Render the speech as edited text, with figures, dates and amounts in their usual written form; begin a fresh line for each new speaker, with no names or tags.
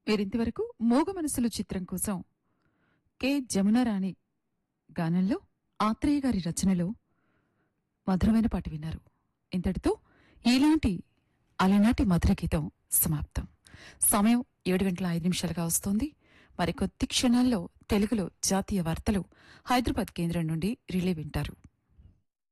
వీరింతవరకు మోగ మనసులు చిత్రం కోసం కె జమునారాణి గానంలో ఆత్రేయ గారి రచనలో మధురమైన పాట విన్నారు. ఇంతటితో ఈలాంటి అలనాటి మధుర గీతం సమాప్తం. సమయం 7:05 వస్తోంది. మరికొద్ది క్షణాల్లో తెలుగులో జాతీయ వార్తలు హైదరాబాద్ కేంద్రం నుండి రిలే వింటారు.